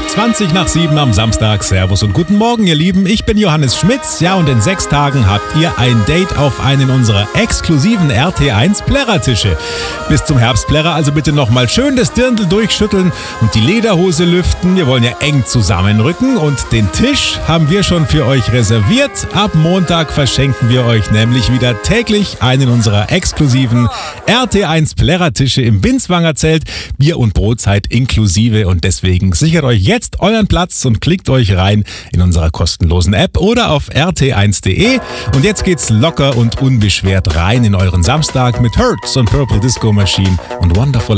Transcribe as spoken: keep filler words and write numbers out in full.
zwanzig nach sieben am Samstag. Servus und guten Morgen, ihr Lieben. Ich bin Johannes Schmitz. Ja, und in sechs Tagen habt ihr ein Date auf einen unserer exklusiven R T eins Plärrertische. Bis zum Herbstplärrer also bitte nochmal schön das Dirndl durchschütteln und die Lederhose lüften. Wir wollen ja eng zusammenrücken und den Tisch haben wir schon für euch reserviert. Ab Montag verschenken wir euch nämlich wieder täglich einen unserer exklusiven R T eins Plärrertische im Binswanger Zelt. Bier und Brotzeit inklusive, und deswegen sichert euch jetzt euren Platz und klickt euch rein in unserer kostenlosen App oder auf r t eins punkt d e. Und jetzt geht's locker und unbeschwert rein in euren Samstag mit Hurts und Purple Disco Machine und Wonderful